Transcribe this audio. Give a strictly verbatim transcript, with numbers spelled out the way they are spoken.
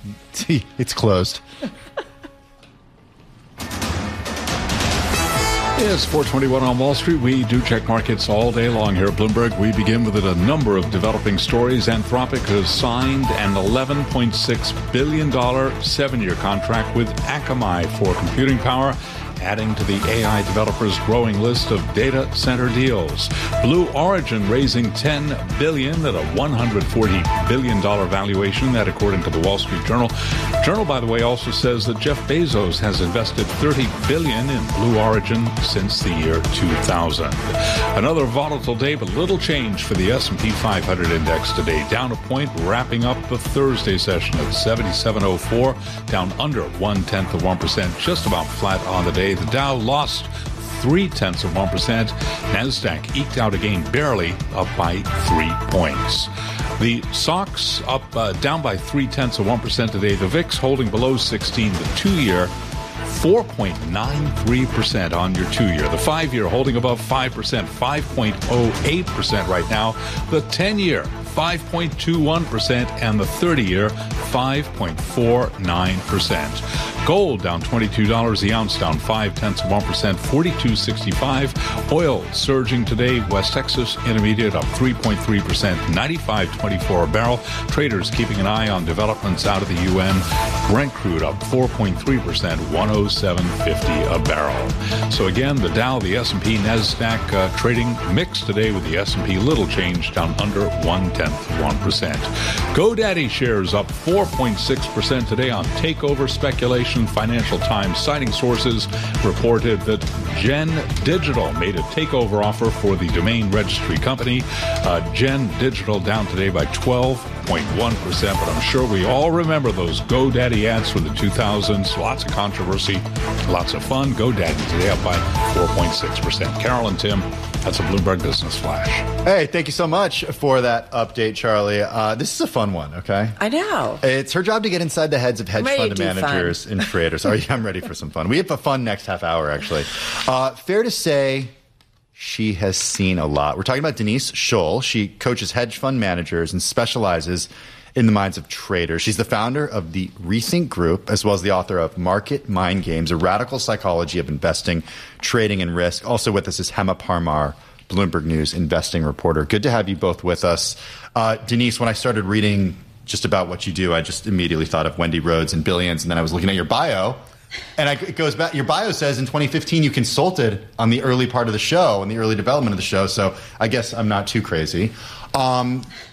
It's closed. It's four twenty-one on Wall Street. We do check markets all day long here at Bloomberg. We begin with a number of developing stories. Anthropic has signed an eleven point six billion dollars seven-year contract with Akamai for computing power, adding to the A I developers' growing list of data center deals. Blue Origin raising ten billion dollars at a one hundred forty billion dollars valuation, that according to the Wall Street Journal. Journal, by the way, also says that Jeff Bezos has invested thirty billion dollars in Blue Origin since the year two thousand. Another volatile day, but little change for the S and P five hundred index today. Down a point, wrapping up the Thursday session at seventy-seven oh four, down under one-tenth of one percent, just about flat on the day. The Dow lost three-tenths of one percent. NASDAQ eked out a gain, barely up by three points. The S O X up, uh, down by three-tenths of one percent today. The V I X holding below sixteen. The two-year, four point nine three percent on your two-year. The five-year holding above five percent, five point oh eight percent right now. The ten-year, five point two one percent, and the thirty-year, five point four nine percent. Gold down twenty-two dollars the ounce, down five-tenths of one percent, forty-two sixty-five. Oil surging today. West Texas Intermediate up three point three percent, ninety-five twenty-four a barrel. Traders keeping an eye on developments out of the U N. Brent crude up four point three percent, one oh seven fifty a barrel. So again, the Dow, the S and P, NASDAQ uh, trading mixed today, with the S and P little change, down under one-tenth of one percent. GoDaddy shares up four point six percent today on takeover speculation. Financial Times, citing sources, reported that Gen Digital made a takeover offer for the domain registry company. Uh, Gen Digital down today by twelve point one percent, but I'm sure we all remember those GoDaddy ads from the two thousands. Lots of controversy, lots of fun. GoDaddy today up by four point six percent. Carol and Tim, that's a Bloomberg Business Flash. Hey, thank you so much for that update, Charlie. Uh, this is a fun one, okay? I know. It's her job to get inside the heads of hedge Ready fund managers and traders. Oh, yeah, I'm ready for some fun. We have a fun next half hour, actually. Uh, fair to say, she has seen a lot. We're talking about Denise Scholl. She coaches hedge fund managers and specializes in the minds of traders. She's the founder of the Rethink Group, as well as the author of Market Mind Games, a radical psychology of investing, trading, and risk. Also with us is Hema Parmar, Bloomberg News investing reporter. Good to have you both with us. Uh, Denise, when I started reading just about what you do, I just immediately thought of Wendy Rhodes and Billions, and then I was looking at your bio, and I, it goes back. Your bio says in twenty fifteen you consulted on the early part of the show and the early development of the show, so I guess I'm not too crazy. Um,